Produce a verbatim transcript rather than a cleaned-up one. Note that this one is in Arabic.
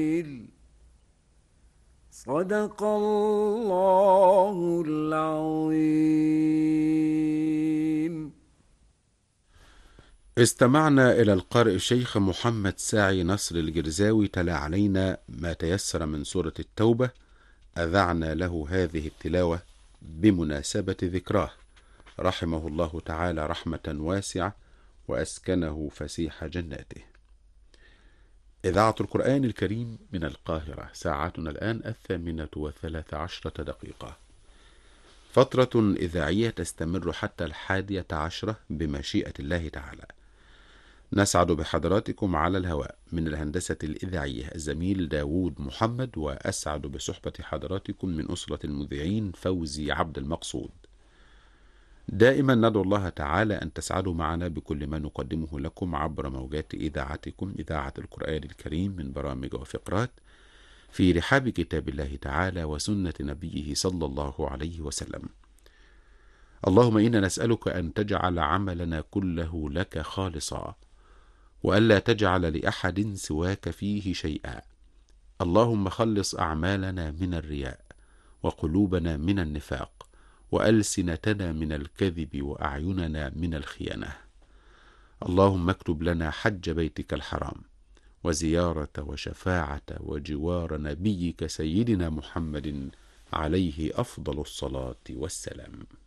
صدق الله العظيم. استمعنا إلى القارئ الشيخ محمد ساعي نصر الجرزاوي تلا علينا ما تيسر من سورة التوبة. أذعنا له هذه التلاوة بمناسبة ذكراه، رحمه الله تعالى رحمة واسعة وأسكنه فسيح جناته. إذاعة القرآن الكريم من القاهرة، ساعتنا الآن الثامنة وثلاث عشرة دقيقة. فترة إذاعية تستمر حتى الحادية عشرة بمشيئة الله تعالى. نسعد بحضراتكم على الهواء من الهندسة الإذاعية الزميل داوود محمد، وأسعد بصحبة حضراتكم من أسرة المذيعين فوزي عبد المقصود. دائما ندعو الله تعالى أن تسعدوا معنا بكل ما نقدمه لكم عبر موجات إذاعتكم إذاعة القرآن الكريم من برامج وفقرات في رحاب كتاب الله تعالى وسنة نبيه صلى الله عليه وسلم. اللهم إنا نسألك أن تجعل عملنا كله لك خالصا، وألا تجعل لأحد سواك فيه شيئا. اللهم خلص أعمالنا من الرياء، وقلوبنا من النفاق، وألسنتنا من الكذب، وأعيننا من الخيانة. اللهم اكتب لنا حج بيتك الحرام، وزيارة وشفاعة وجوار نبيك سيدنا محمد عليه أفضل الصلاة والسلام.